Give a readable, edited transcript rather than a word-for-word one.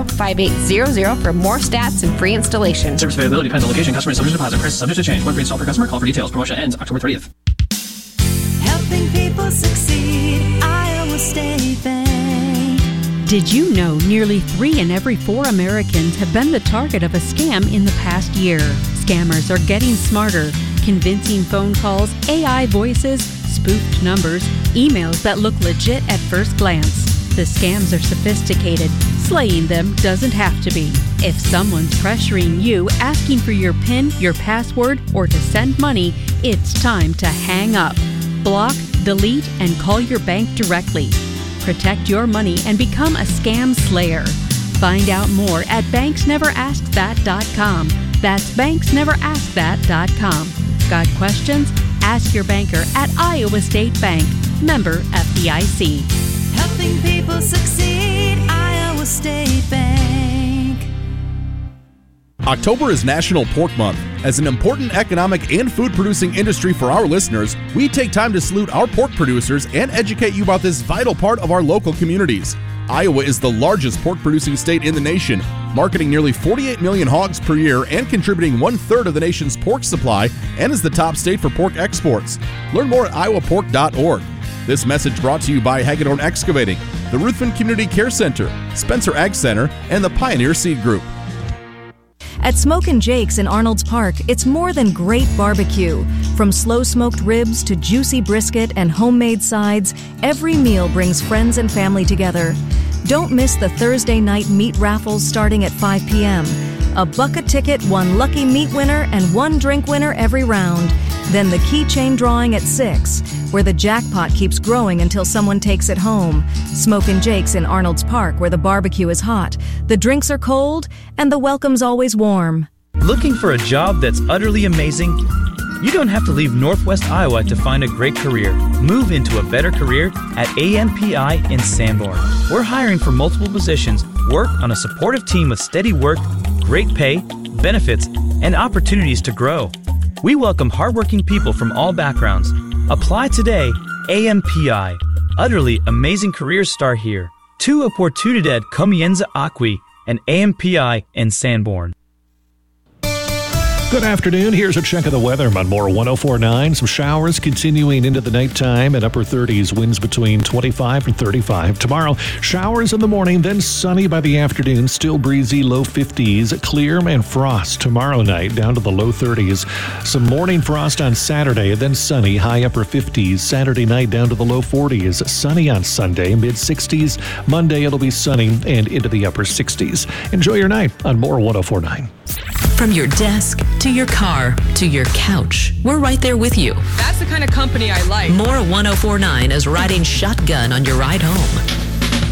800-5800 for more stats and free installation. Service availability depends on location, customer subject deposit. Price is subject to change. One free install per customer. Call for details. Promotion ends October 30th. Helping people succeed. Iowa State Bank. Did you know nearly 3 in every 4 Americans have been the target of a scam in the past year? Scammers are getting smarter. Convincing phone calls, AI voices, spoofed numbers, emails that look legit at first glance. The scams are sophisticated. Slaying them doesn't have to be. If someone's pressuring you, asking for your PIN, your password, or to send money, it's time to hang up. Block, delete, and call your bank directly. Protect your money and become a scam slayer. Find out more at banksneverasked.com. That's banksneverasked.com. Got questions? Ask your banker at Iowa State Bank. Member FDIC. Helping people succeed. Iowa State Bank. October is National Pork Month. As an important economic and food-producing industry for our listeners, we take time to salute our pork producers and educate you about this vital part of our local communities. Iowa is the largest pork-producing state in the nation, marketing nearly 48 million hogs per year and contributing 1/3 of the nation's pork supply, and is the top state for pork exports. Learn more at iowapork.org. This message brought to you by Hagedorn Excavating, the Ruthven Community Care Center, Spencer Ag Center, and the Pioneer Seed Group. At Smokin' Jake's in Arnold's Park, it's more than great barbecue. From slow-smoked ribs to juicy brisket and homemade sides, every meal brings friends and family together. Don't miss the Thursday night meat raffles starting at 5 p.m. A bucket ticket, one lucky meat winner, and one drink winner every round. Then the keychain drawing at 6, where the jackpot keeps growing until someone takes it home. Smokin' Jake's in Arnold's Park, where the barbecue is hot, the drinks are cold, and the welcome's always warm. Looking for a job that's utterly amazing? You don't have to leave Northwest Iowa to find a great career. Move into a better career at AMPI in Sanborn. We're hiring for multiple positions. Work on a supportive team with steady work, great pay, benefits, and opportunities to grow. We welcome hardworking people from all backgrounds. Apply today. AMPI. Utterly amazing careers start here. Tu oportunidad comienza aquí, and AMPI in Sanborn. Good afternoon. Here's a check of the weather on More 104.9. Some showers continuing into the nighttime at upper 30s. Winds between 25 and 35. Tomorrow, showers in the morning, then sunny by the afternoon. Still breezy, low 50s. Clear and frost tomorrow night, down to the low 30s. Some morning frost on Saturday, then sunny, high upper 50s. Saturday night, down to the low 40s. Sunny on Sunday, mid 60s. Monday, it'll be sunny and into the upper 60s. Enjoy your night on More 104.9. From your desk to your car to your couch, we're right there with you. That's the kind of company I like. More 104.9 is riding shotgun on your ride home.